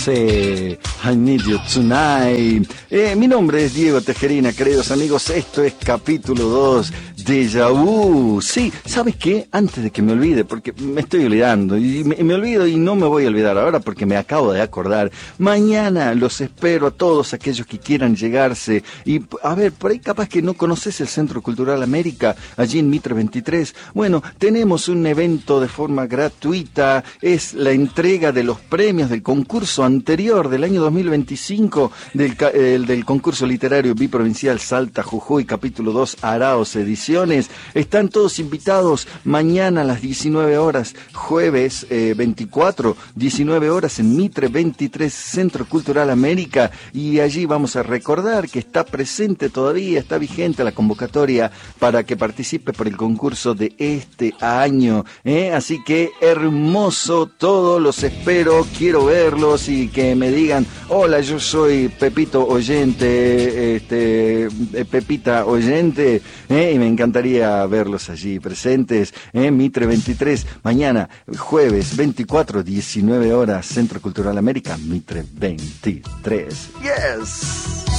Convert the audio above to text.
José, I Need You Tonight. Mi nombre es Diego Tejerina, queridos amigos, esto es capítulo 2, Déjà Vu. Sí, ¿sabes qué? Antes de que me olvide, porque me estoy olvidando, y me olvido y no me voy a olvidar ahora porque me acabo de acordar. Mañana los espero a todos aquellos que quieran llegarse. Y, a ver, por ahí capaz que no conoces el Centro Cultural América, allí en Mitre 23. Bueno, tenemos un evento de forma gratuita, es la entrega de los premios del concurso anterior del año 2025, del concurso literario biprovincial Salta Jujuy, capítulo 2, Araos Ediciones. Están todos invitados mañana a las 19 horas, jueves 24, 19 horas en Mitre 23, Centro Cultural América, y allí vamos a recordar que está presente todavía, está vigente la convocatoria para que participe por el concurso de este año, así que hermoso todo, los espero, quiero verlos y que me digan, hola, yo soy Pepito oyente, Pepita oyente, y me encantaría verlos allí presentes, Mitre 23, mañana, jueves 24, 19 horas, Centro Cultural América, Mitre 23, yes!